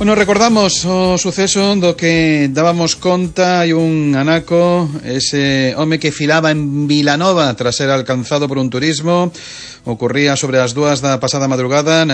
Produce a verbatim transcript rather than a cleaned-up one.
Bueno, recordamos o suceso do que dábamos conta. Hai un anaco, ese home que filaba en Vilanova tras ser alcanzado por un turismo. Ocurría sobre as dúas da pasada madrugada